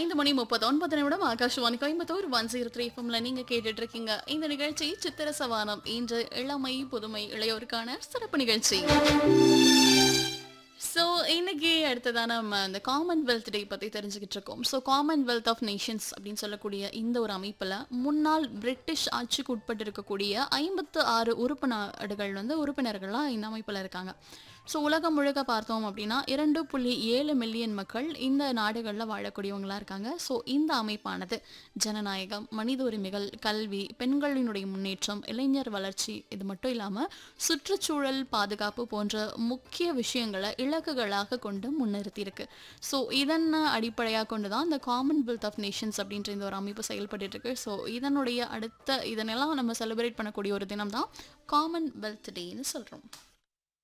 5:39 ஆகாஷவாணி கோயம்புத்தூர் 103 எஃப்எம்ல நீங்க கேட்டுட்டு இருக்கீங்க. இந்த நிகழ்ச்சி சித்திர சவானம் இன்று இளமை புதுமை இளையோருக்கான சிறப்பு நிகழ்ச்சி. ஸோ இன்னைக்கு அடுத்ததான் நம்ம இந்த காமன்வெல்த் டே பற்றி தெரிஞ்சுக்கிட்டு இருக்கோம். ஸோ காமன்வெல்த் ஆஃப் நேஷன்ஸ் அப்படின்னு சொல்லக்கூடிய இந்த ஒரு அமைப்பில் முன்னாள் பிரிட்டிஷ் ஆட்சிக்கு உட்பட்டு இருக்கக்கூடிய 56 உறுப்பு நாடுகள் உறுப்பினர்களாக இந்த அமைப்பில் இருக்காங்க. ஸோ உலகம் முழுக்க பார்த்தோம் அப்படின்னா 2.7 மில்லியன் மக்கள் இந்த நாடுகளில் வாழக்கூடியவங்களாக இருக்காங்க. ஸோ இந்த அமைப்பானது ஜனநாயகம், மனித உரிமைகள், கல்வி, பெண்களினுடைய முன்னேற்றம், இளைஞர் வளர்ச்சி, இது மட்டும் இல்லாமல் சுற்றுச்சூழல் பாதுகாப்பு போன்ற முக்கிய விஷயங்களை இலக்குகளாக கொண்டு முன்னிறுத்தியிருக்கு. ஸோ இதன் அடிப்படையாக கொண்டு தான் இந்த காமன்வெல்த் ஆஃப் நேஷன்ஸ் அப்படின்ற இந்த ஒரு அமைப்பு செயல்பட்டு இருக்கு. ஸோ இதனுடைய இதனெல்லாம் நம்ம செலிப்ரேட் பண்ணக்கூடிய ஒரு தினம் தான் காமன்வெல்த் டேன்னு சொல்கிறோம்.